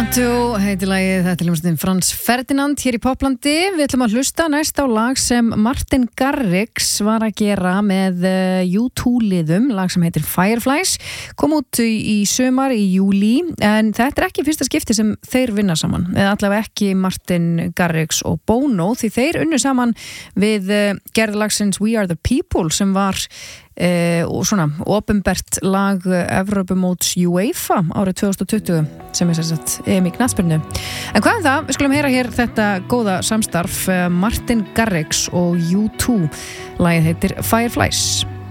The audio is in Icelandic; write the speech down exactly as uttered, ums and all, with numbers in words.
Two heitir lagið, þetta er hljómsveitin Franz Ferdinand hér í Poplandi. Við ætlum að hlusta næst á lag sem Martin Garrix var að gera með U two liðum, lag sem heitir Fireflies, kom út í, í sumar í júlí, en þetta er ekki fyrsta skipti sem þeir vinna saman, eða allavega ekki Martin Garrix og Bono, því þeir unnu saman við gerð lagsins We Are The People sem var Uh, og svona opinbert lag Evrópumóts UEFA árið tvö þúsund tuttugu sem er sérstætt E M í knattspyrnu. En hvað um það, við skulum heyra hér þetta góða samstarf uh, Martin Garrix og U two, lagið heitir Fireflies.